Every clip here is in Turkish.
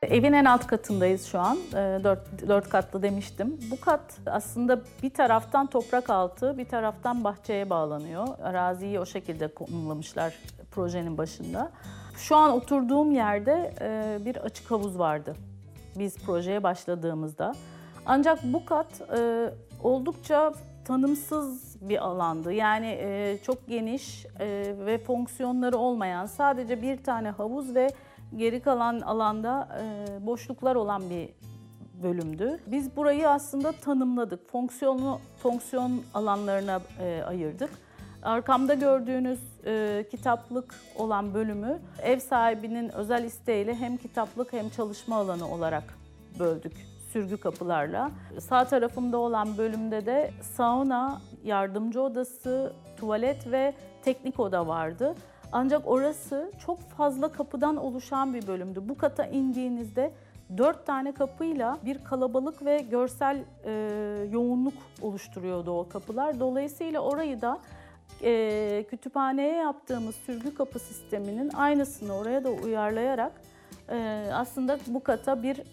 Evin en alt katındayız şu an. Dört katlı demiştim. Bu kat aslında bir taraftan toprak altı, bir taraftan bahçeye bağlanıyor. Araziyi o şekilde konumlamışlar projenin başında. Şu an oturduğum yerde bir açık havuz vardı biz projeye başladığımızda. Ancak bu kat oldukça tanımsız bir alandı. Yani çok geniş ve fonksiyonları olmayan, sadece bir tane havuz ve geri kalan alanda boşluklar olan bir bölümdü. Biz burayı aslında tanımladık. Fonksiyon alanlarına ayırdık. Arkamda gördüğünüz kitaplık olan bölümü ev sahibinin özel isteğiyle hem kitaplık hem çalışma alanı olarak böldük sürgü kapılarla. Sağ tarafımda olan bölümde de sauna, yardımcı odası, tuvalet ve teknik oda vardı. Ancak orası çok fazla kapıdan oluşan bir bölümdü. Bu kata indiğinizde 4 tane kapıyla bir kalabalık ve görsel yoğunluk oluşturuyordu o kapılar. Dolayısıyla orayı da kütüphaneye yaptığımız sürgü kapı sisteminin aynısını oraya da uyarlayarak aslında bu kata bir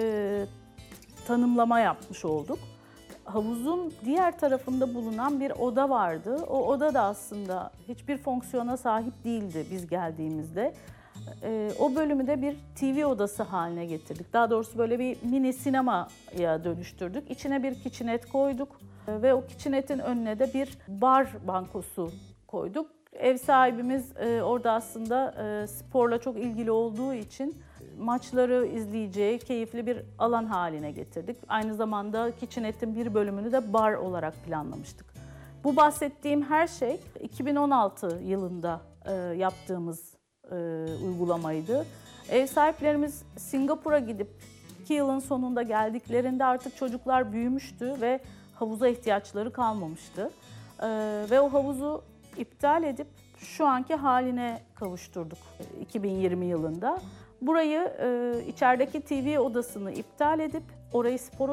tanımlama yapmış olduk. Havuzun diğer tarafında bulunan bir oda vardı. O oda da aslında hiçbir fonksiyona sahip değildi biz geldiğimizde. O bölümü de bir TV odası haline getirdik. Daha doğrusu böyle bir mini sinemaya dönüştürdük. İçine bir kitchenette koyduk ve o kitchenette'in önüne de bir bar bankosu koyduk. Ev sahibimiz orada aslında sporla çok ilgili olduğu için maçları izleyeceği keyifli bir alan haline getirdik. Aynı zamanda kitchenette'in bir bölümünü de bar olarak planlamıştık. Bu bahsettiğim her şey 2016 yılında yaptığımız uygulamaydı. Ev sahiplerimiz Singapur'a gidip 2 yılın sonunda geldiklerinde artık çocuklar büyümüştü ve havuza ihtiyaçları kalmamıştı. Ve o havuzu iptal edip şu anki haline kavuşturduk 2020 yılında. Burayı içerideki TV odasını iptal edip orayı spor